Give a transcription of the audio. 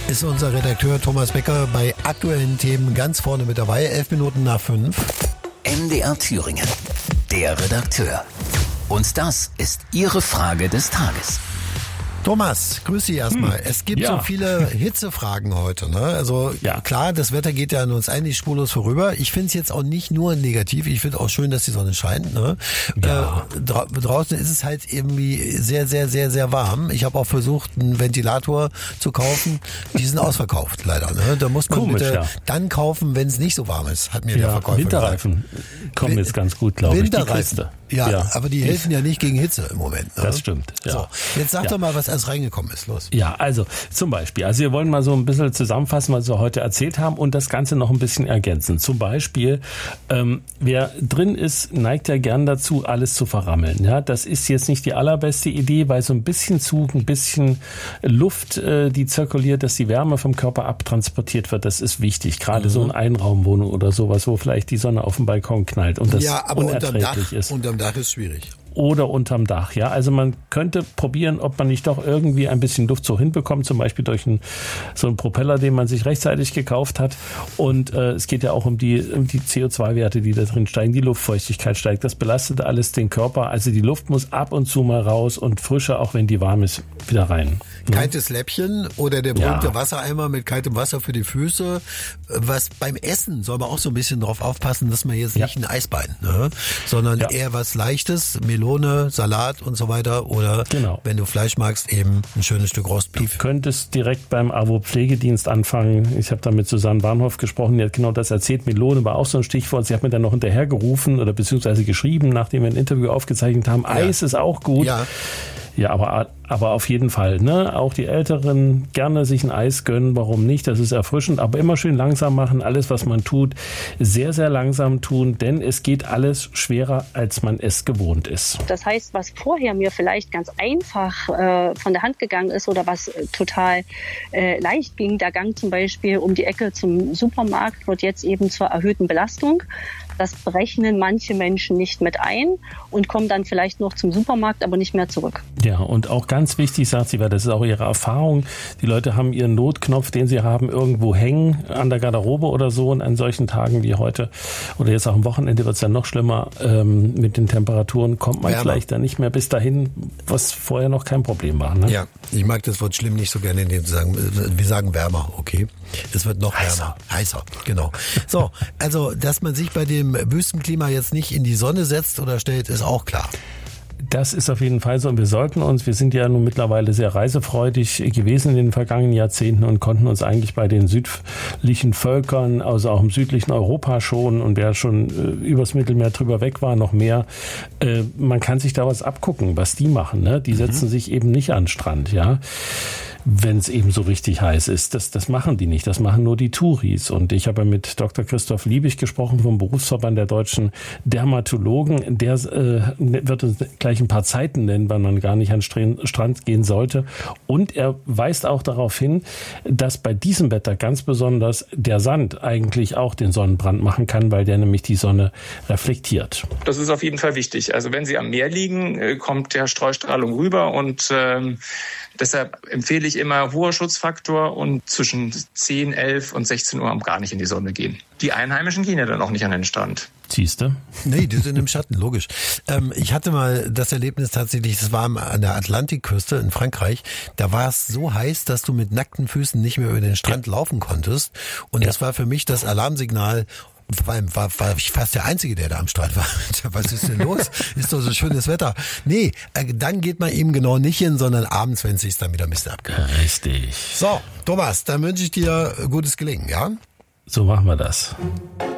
ist unser Redakteur Thomas Becker bei aktuellen Themen ganz vorne mit dabei. 11:05. MDR Thüringen, der Redakteur. Und das ist Ihre Frage des Tages. Thomas, grüß Sie erstmal. Es gibt so viele Hitzefragen heute, ne? Also klar, das Wetter geht ja an uns eigentlich spurlos vorüber. Ich finde es jetzt auch nicht nur negativ, ich finde auch schön, dass die Sonne scheint, ne? Ja. Draußen ist es halt irgendwie sehr, sehr, sehr, sehr warm. Ich habe auch versucht, einen Ventilator zu kaufen. Die sind ausverkauft, leider, ne? Da muss man dann kaufen, wenn es nicht so warm ist, hat mir der Verkäufer Winterreifen kommen jetzt ganz gut, glaube ich. Winterreifen. Ja, aber die helfen ja nicht gegen Hitze im Moment. Ne? Das stimmt. Ja. So, jetzt sag doch mal, was alles reingekommen ist. Los. Ja, also zum Beispiel, wir wollen mal so ein bisschen zusammenfassen, was wir heute erzählt haben und das Ganze noch ein bisschen ergänzen. Zum Beispiel, wer drin ist, neigt ja gern dazu, alles zu verrammeln. Ja, das ist jetzt nicht die allerbeste Idee, weil so ein bisschen Zug, ein bisschen Luft, die zirkuliert, dass die Wärme vom Körper abtransportiert wird, das ist wichtig. Gerade so in Einraumwohnung oder sowas, wo vielleicht die Sonne auf den Balkon knallt und das unerträglich ist. Unterm Dach ist schwierig. Oder unterm Dach, ja. Also man könnte probieren, ob man nicht doch irgendwie ein bisschen Luft so hinbekommt, zum Beispiel durch so einen Propeller, den man sich rechtzeitig gekauft hat. Und es geht ja auch um die CO2-Werte, die da drin steigen. Die Luftfeuchtigkeit steigt. Das belastet alles den Körper. Also die Luft muss ab und zu mal raus und frischer, auch wenn die warm ist, wieder rein. Kaltes Läppchen oder der berühmte Wassereimer mit kaltem Wasser für die Füße. Was beim Essen soll man auch so ein bisschen drauf aufpassen, dass man jetzt nicht ein Eisbein, ne? Sondern eher was Leichtes, Melone, Salat und so weiter. Oder wenn du Fleisch magst, eben ein schönes Stück Rostbeef. Du könntest direkt beim AWO-Pflegedienst anfangen. Ich habe da mit Susanne Bahnhof gesprochen, die hat genau das erzählt. Melone war auch so ein Stichwort. Sie hat mir dann noch hinterhergerufen oder beziehungsweise geschrieben, nachdem wir ein Interview aufgezeichnet haben. Eis ist auch gut. Ja, aber auf jeden Fall, ne? Auch die Älteren gerne sich ein Eis gönnen, warum nicht? Das ist erfrischend, aber immer schön langsam machen. Alles, was man tut, sehr, sehr langsam tun, denn es geht alles schwerer, als man es gewohnt ist. Das heißt, was vorher mir vielleicht ganz einfach von der Hand gegangen ist oder was total leicht ging, der Gang zum Beispiel um die Ecke zum Supermarkt, wird jetzt eben zur erhöhten Belastung. Das berechnen manche Menschen nicht mit ein und kommen dann vielleicht noch zum Supermarkt, aber nicht mehr zurück. Ja, und auch ganz wichtig, sagt sie, weil das ist auch ihre Erfahrung, die Leute haben ihren Notknopf, den sie haben, irgendwo hängen, an der Garderobe oder so. Und an solchen Tagen wie heute oder jetzt auch am Wochenende wird es ja noch schlimmer mit den Temperaturen, kommt man vielleicht dann nicht mehr bis dahin, was vorher noch kein Problem war. Ne? Ja, ich mag das Wort schlimm nicht so gerne, indem wir sagen, wir sagen wärmer, okay? Es wird noch wärmer. Heißer, genau. So, also, dass man sich bei dem Wüstenklima jetzt nicht in die Sonne setzt oder stellt, ist auch klar. Das ist auf jeden Fall so und wir sind ja nun mittlerweile sehr reisefreudig gewesen in den vergangenen Jahrzehnten und konnten uns eigentlich bei den südlichen Völkern, also auch im südlichen Europa schon und wer schon übers Mittelmeer drüber weg war, noch mehr, man kann sich da was abgucken, was die machen, ne? Die setzen sich eben nicht an den Strand, ja. Wenn es eben so richtig heiß ist. Das machen die nicht, das machen nur die Touris. Und ich habe mit Dr. Christoph Liebig gesprochen vom Berufsverband der deutschen Dermatologen. Der wird uns gleich ein paar Zeiten nennen, wann man gar nicht an den Strand gehen sollte. Und er weist auch darauf hin, dass bei diesem Wetter ganz besonders der Sand eigentlich auch den Sonnenbrand machen kann, weil der nämlich die Sonne reflektiert. Das ist auf jeden Fall wichtig. Also wenn Sie am Meer liegen, kommt der Streustrahlung rüber und deshalb empfehle ich immer hoher Schutzfaktor und zwischen 10, 11 und 16 Uhr gar nicht in die Sonne gehen. Die Einheimischen gehen ja dann auch nicht an den Strand. Siehst du? Nee, die sind im Schatten, logisch. Ich hatte mal das Erlebnis tatsächlich, das war an der Atlantikküste in Frankreich. Da war es so heiß, dass du mit nackten Füßen nicht mehr über den Strand laufen konntest. Und das war für mich das Alarmsignal. Vor allem war ich fast der Einzige, der da am Strand war. Was ist denn los? Ist doch so schönes Wetter. Nee, dann geht man eben genau nicht hin, sondern abends, wenn es sich dann wieder ein bisschen abkühlt. Richtig. So, Thomas, dann wünsche ich dir gutes Gelingen, ja? So machen wir das.